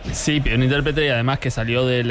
Sí, un intérprete y además que salió del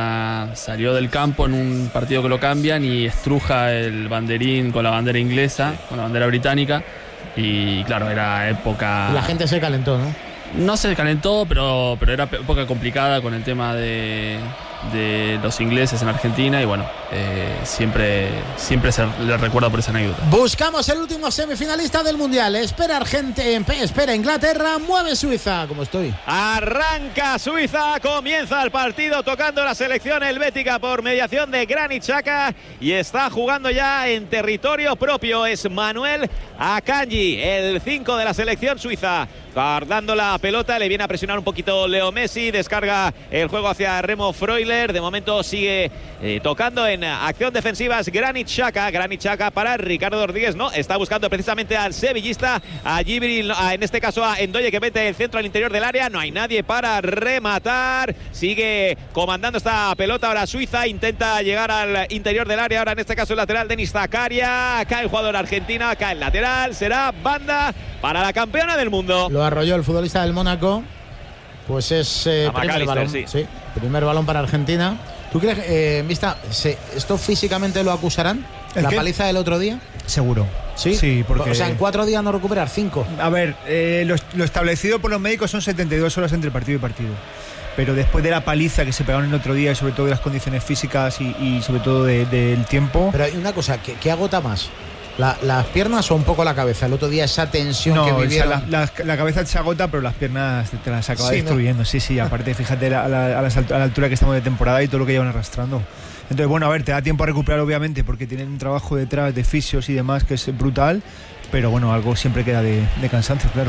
campo en un partido que lo cambian y estruja el banderín con la bandera inglesa, con la bandera británica. Y claro, era época... Y la gente se calentó, ¿no? No se calentó, pero era época complicada con el tema de los ingleses en Argentina y bueno, siempre se le recuerda por esa anécdota. Buscamos el último semifinalista del Mundial. Espera Inglaterra, mueve Suiza. ¿Cómo estoy? Arranca Suiza, comienza el partido tocando la selección helvética por mediación de Granit Xhaka y está jugando ya en territorio propio. Es Manuel Akanji, el 5 de la selección suiza. Guardando la pelota, le viene a presionar un poquito Leo Messi, descarga el juego hacia Remo Freuler, de momento sigue tocando en acción defensiva Granit Xhaka para Ricardo Rodríguez, no, está buscando precisamente al sevillista, a Jibril, en este caso a Ndoye que mete el centro al interior del área, no hay nadie para rematar, sigue comandando esta pelota ahora Suiza, intenta llegar al interior del área, ahora en este caso el lateral Denis Zakaria, cae el jugador argentino, cae el lateral, será banda para la campeona del mundo. Lo arrolló el futbolista del Mónaco. Pues es primer balón. Sí, primer balón para Argentina. ¿Tú crees, Mista, esto físicamente lo acusarán? ¿La paliza del otro día? Seguro. Sí, porque... O sea, en 4 días no recuperar, 5. A ver, lo establecido por los médicos son 72 horas entre partido y partido. Pero después de la paliza que se pegaron el otro día, y sobre todo de las condiciones físicas y sobre todo del tiempo... Pero hay una cosa, ¿qué agota más? ¿Las piernas o un poco la cabeza? El otro día esa tensión que vivieron. La cabeza se agota, pero las piernas te las acaba destruyendo. ¿No? Sí, aparte fíjate a la altura que estamos de temporada y todo lo que llevan arrastrando. Entonces, bueno, a ver, te da tiempo a recuperar obviamente porque tienen un trabajo detrás de fisios y demás que es brutal, pero bueno, algo siempre queda de cansancio, claro.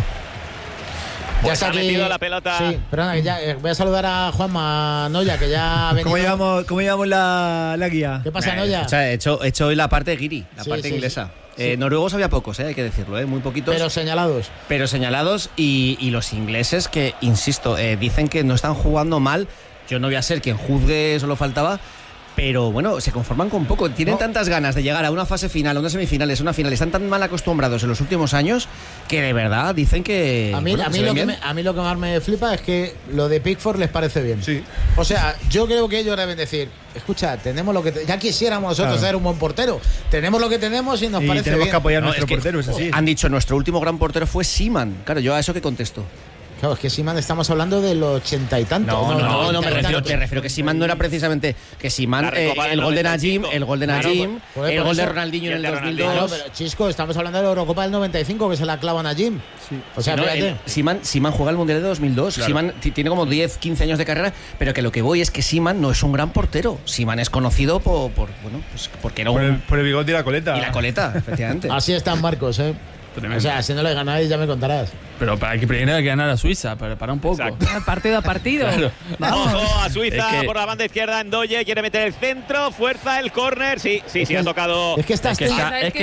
Pues ya está metido la pelota. Sí, perdona, voy a saludar a Juanma Noya, que ya ha venido. ¿Cómo llevamos la guía? ¿Qué pasa, Noya? O sea, he hecho hoy la parte guiri, la parte inglesa. Sí. Noruegos había pocos, hay que decirlo, muy poquitos. Pero señalados. Y los ingleses que, insisto, dicen que no están jugando mal. Yo no voy a ser quien juzgue, solo faltaba. Pero bueno, se conforman con poco. Tienen tantas ganas de llegar a una fase final, a unas semifinales, a una final. Están tan mal acostumbrados en los últimos años que de verdad dicen que... A mí lo que más me flipa es que lo de Pickford les parece bien. Sí. O sea, yo creo que ellos deben decir, escucha, tenemos lo que... Ya quisiéramos nosotros ser un buen portero. Tenemos lo que tenemos y nos parece bien. Tenemos que apoyar a nuestro portero, es así. Han dicho, nuestro último gran portero fue Seaman. Claro, yo a eso que contesto. Claro, es que Seaman estamos hablando del 80 y tanto. No, me refiero que Seaman no era precisamente que Seaman el gol de Najim, el gol de Ronaldinho en el 2002. Claro, pero Chisco, estamos hablando de la Eurocopa del 95 que se la clava a Najim. Sí. O sea, fíjate. Seaman juega el Mundial de 2002. Claro. Seaman tiene como 10, 15 años de carrera, pero que lo que voy es que Seaman no es un gran portero. Seaman es conocido porque era por el bigote y la coleta. Y la coleta, efectivamente. Así están Marcos, Tremendo. O sea, si no le ganáis ya me contarás. Pero para que primero hay que ganar a Suiza, para un poco. Partido a partido. Claro. Ojo a Suiza por la banda izquierda. Ndoye quiere meter el centro, fuerza el córner. Sí, ha tocado. Es que estás aquí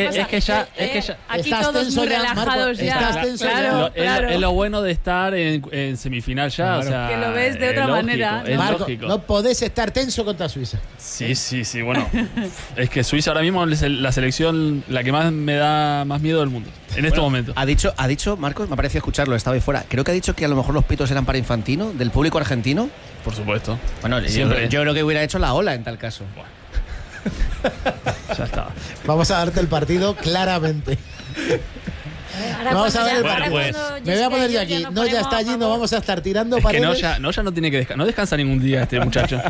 todos muy relajados ya. Claro. Es lo bueno de estar en semifinal ya. Claro. O sea, que lo ves de otra manera. Es Marco, lógico. No podés estar tenso contra Suiza. Sí. Bueno, es que Suiza ahora mismo es la selección la que más me da más miedo del mundo. En este momento. Ha dicho Marcos, me ha parecido escucharlo, estaba ahí fuera. Creo que ha dicho que a lo mejor los pitos eran para Infantino, del público argentino. Por supuesto. Bueno, yo creo que hubiera hecho la ola en tal caso. Bueno. Ya está. Vamos a darte el partido claramente. Vamos a ver el partido. Me voy a poner yo aquí. No, ya está allí, no vamos a estar tirando paredes. Que no tiene que descansar. No descansa ningún día este muchacho.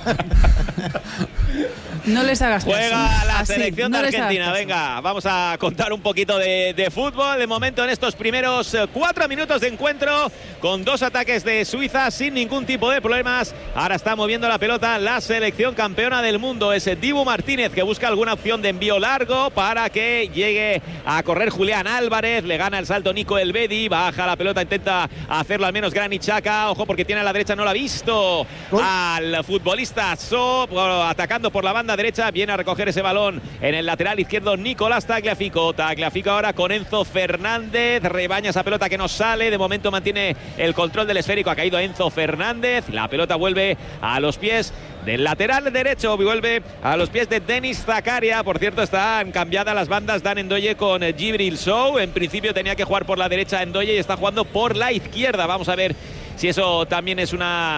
No les hagas caso. Juega la selección de Argentina. Venga, vamos a contar un poquito de fútbol. De momento en estos primeros 4 minutos de encuentro, con 2 ataques de Suiza sin ningún tipo de problemas. Ahora está moviendo la pelota la selección campeona del mundo. Es Dibu Martínez que busca alguna opción de envío largo para que llegue a correr Julián Álvarez. Le gana el salto Nico Elvedi. Baja la pelota, intenta hacerlo al menos Granit Xhaka. Ojo porque tiene a la derecha, no lo ha visto al futbolista So, atacando por la banda derecha, viene a recoger ese balón en el lateral izquierdo Nicolás Tagliafico ahora con Enzo Fernández, rebaña esa pelota que no sale, de momento mantiene el control del esférico, ha caído Enzo Fernández, la pelota vuelve a los pies del lateral derecho, vuelve a los pies de Denis Zakaria. Por cierto, están cambiadas las bandas. Dan Ndoye con Jibril Sow. En principio tenía que jugar por la derecha Ndoye y está jugando por la izquierda. Vamos a ver si eso también es una